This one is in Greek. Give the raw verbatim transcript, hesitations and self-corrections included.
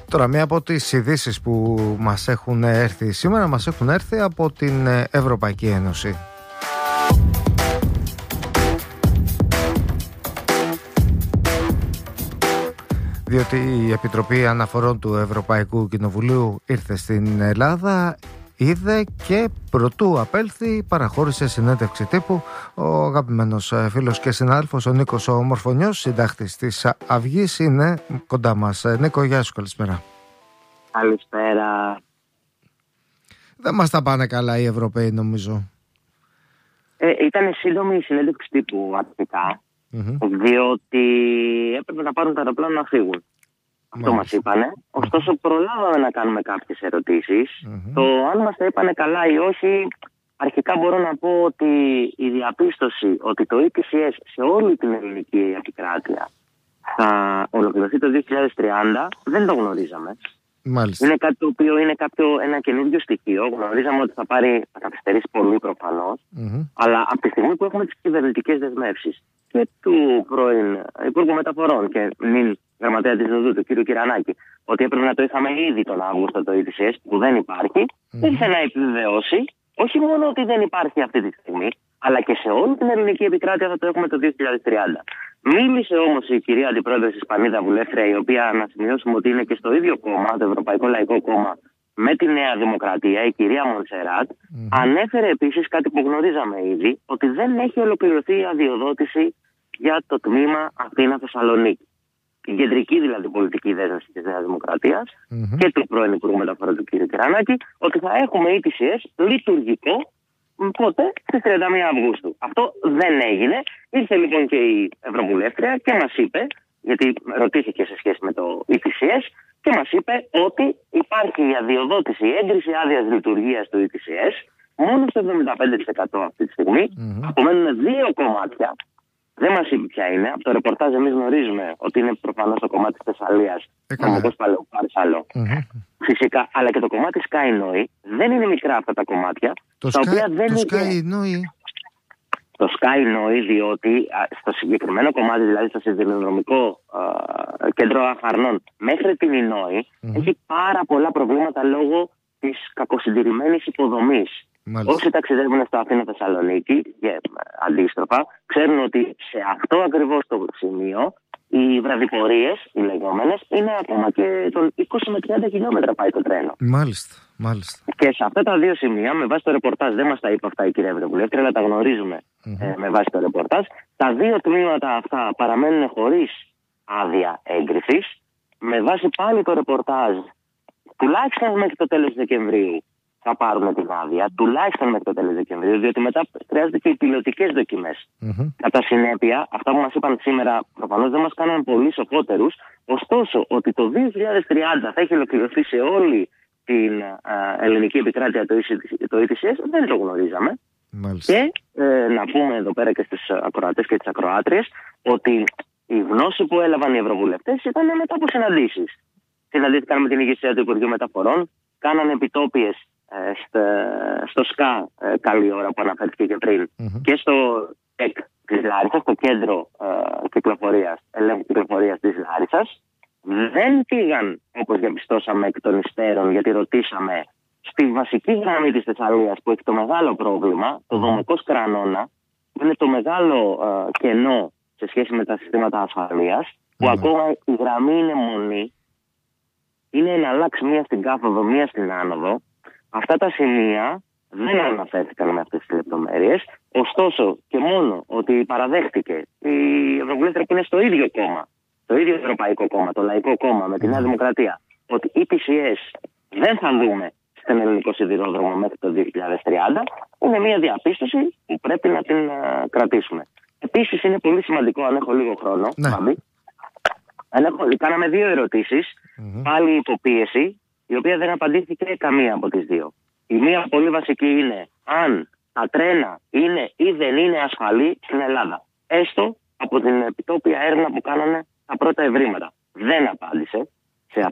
Τώρα, μία από τις ειδήσεις που μας έχουν έρθει σήμερα μας έχουν έρθει από την Ευρωπαϊκή Ένωση. Διότι η Επιτροπή Αναφορών του Ευρωπαϊκού Κοινοβουλίου ήρθε στην Ελλάδα, είδε και προτού απέλθει παραχώρησε συνέντευξη τύπου ο αγαπημένος φίλος και συνάδελφος ο Νίκος ο Μορφωνιός, συντάκτης της Αυγής, είναι κοντά μας. Νίκο, γεια σου, καλησπέρα. Καλησπέρα. Δεν μας τα πάνε καλά οι Ευρωπαίοι, νομίζω. Ε, ήταν σύντομη η συνέντευξη τύπου αρχικά, mm-hmm. διότι έπρεπε να πάρουν τα αεροπλάνα να φύγουν. Αυτό μας είπανε. Ωστόσο, προλάβαμε να κάνουμε κάποιες ερωτήσεις. Mm-hmm. Το αν μας τα είπανε καλά ή όχι, αρχικά μπορώ να πω ότι η διαπίστωση ότι το ι τι σι ες σε όλη την ελληνική επικράτεια θα ολοκληρωθεί το δύο χιλιάδες τριάντα, δεν το γνωρίζαμε. Μάλιστα. Είναι κάτι το οποίο είναι κάποιο, ένα καινούργιο στοιχείο. Γνωρίζαμε ότι θα πάρει, θα καθυστερήσει πολύ προφανώς. Mm-hmm. Αλλά από τη στιγμή που έχουμε τις κυβερνητικές δεσμεύσεις και του πρώην Υπουργού Μεταφορών και νυν γραμματέα της ΔΟΔΟΥ, του κ. Κυρανάκη, ότι έπρεπε να το είχαμε ήδη τον Αύγουστο το ι τι σι ες, που δεν υπάρχει, mm-hmm. ήρθε να επιβεβαιώσει όχι μόνο ότι δεν υπάρχει αυτή τη στιγμή, αλλά και σε όλη την ελληνική επικράτεια θα το έχουμε το δύο χιλιάδες τριάντα. Μίλησε όμως η κυρία Αντιπρόεδρος της Πανίδα Βουλεύτρια, η οποία, να σημειώσουμε ότι είναι και στο ίδιο κόμμα, το Ευρωπαϊκό Λαϊκό Κόμμα, με τη Νέα Δημοκρατία, η κυρία Μονσεράτ, mm-hmm. ανέφερε επίσης κάτι που γνωρίζαμε ήδη, ότι δεν έχει ολοκληρωθεί η αδειοδότηση για το τμήμα Αθήνα-Θεσσαλονίκη. Την κεντρική δηλαδή πολιτική δέσμευση της Νέας Δημοκρατίας mm-hmm. και του πρώην Υπουργού Μεταφορών του κ. Κυρανάκη, ότι θα έχουμε ι τι σι ες λειτουργικό πότε, στις τριάντα μία Αυγούστου. Αυτό δεν έγινε. Ήρθε λοιπόν και η Ευρωβουλεύτρια και μας είπε, γιατί ρωτήθηκε σε σχέση με το ι τι σι ες, και μας είπε ότι υπάρχει η αδειοδότηση, η έγκριση άδειας λειτουργίας του ι τι σι ες μόνο στο εβδομήντα πέντε τοις εκατό αυτή τη στιγμή. Mm-hmm. Απομένουν δύο κομμάτια. Δεν μας είπε ποια είναι. Από το ρεπορτάζ εμείς γνωρίζουμε ότι είναι προφανώς το κομμάτι της Θεσσαλίας. Νομικός Παρσάλο. Mm-hmm. Φυσικά, αλλά και το κομμάτι SkyNoe. Δεν είναι μικρά αυτά τα κομμάτια. Το, τα Sky, οποία δεν το είναι... SkyNoe. Το SkyNoe, διότι στο συγκεκριμένο κομμάτι, δηλαδή στο σιδηροδρομικό uh, κέντρο Αχαρνών μέχρι την Ινόη, mm-hmm. έχει πάρα πολλά προβλήματα λόγω της κακοσυντηρημένης υποδομής. Μάλιστα. Όσοι ταξιδεύουν στο Αθήνα-Θεσσαλονίκη και αντίστροφα, ξέρουν ότι σε αυτό ακριβώς το σημείο οι βραδιπορίες, οι λεγόμενες, είναι ακόμα και των είκοσι με τριάντα χιλιόμετρα πάει το τρένο. Μάλιστα, μάλιστα. Και σε αυτά τα δύο σημεία, με βάση το ρεπορτάζ, δεν μας τα είπε αυτά η κυρία Ευρωβουλεύτρια, αλλά τα γνωρίζουμε mm-hmm. ε, με βάση το ρεπορτάζ, τα δύο τμήματα αυτά παραμένουν χωρίς άδεια έγκρισης. Με βάση πάλι το ρεπορτάζ, τουλάχιστον μέχρι το τέλος Δεκεμβρίου θα πάρουμε την άδεια, τουλάχιστον μέχρι το τέλος Δεκεμβρίου, διότι μετά χρειάζονται και οι πιλωτικές δοκιμές. Mm-hmm. Κατά συνέπεια, αυτά που μας είπαν σήμερα προφανώς δεν μας κάναν πολύ σοφότερους. Ωστόσο, ότι το δύο χιλιάδες τριάντα θα έχει ολοκληρωθεί σε όλη την α, ελληνική επικράτεια το, το ι τι σι ες, δεν το γνωρίζαμε. Μάλιστα. Και ε, να πούμε εδώ πέρα και στους ακροατές και τις ακροάτριες ότι η γνώση που έλαβαν οι ευρωβουλευτές ήταν μετά από συναντήσεις. Συναντήθηκαν με την ηγεσία του Υπουργείου Μεταφορών, κάνανε επιτόπιες ε, στο, στο ΣΚΑ, ε, καλή ώρα που αναφέρθηκε και πριν, mm-hmm. και στο ΕΚ της Λάρισσας, στο κέντρο ε, κυκλοφορίας, ελέγχου κυκλοφορίας της Λάρισσας. Δεν πήγαν, όπως διαπιστώσαμε εκ των υστέρων, γιατί ρωτήσαμε, στη βασική γραμμή της Θεσσαλίας που έχει το μεγάλο πρόβλημα, το δομικό Σκρανώνα, που είναι το μεγάλο ε, κενό σε σχέση με τα συστήματα ασφαλείας, που mm. ακόμα η γραμμή είναι μονή, είναι να αλλάξει μία στην κάθοδο, μία στην άνοδο. Αυτά τα σημεία δεν αναφέρθηκαν με αυτές τις λεπτομέρειες. Ωστόσο, και μόνο ότι παραδέχτηκε η Ευρωβουλεύτρια που είναι στο ίδιο κόμμα, το ίδιο Ευρωπαϊκό Κόμμα, το Λαϊκό Κόμμα με τη Νέα Δημοκρατία, ότι ι τι σι ες δεν θα δούμε στον ελληνικό σιδηρόδρομο μέχρι το δύο χιλιάδες τριάντα, είναι μια διαπίστωση που πρέπει να την uh, κρατήσουμε. Επίσης, είναι πολύ σημαντικό, αν έχω λίγο χρόνο, ναι. Φάμπη, αν έχω, κάναμε δύο ερωτήσεις, mm-hmm. πάλι υποπίεση, η οποία δεν απαντήθηκε καμία από τις δύο. Η μία πολύ βασική είναι αν τα τρένα είναι ή δεν είναι ασφαλή στην Ελλάδα. Έστω από την επιτόπια έρευνα που κάνανε τα πρώτα ευρήματα. Δεν απάντησε.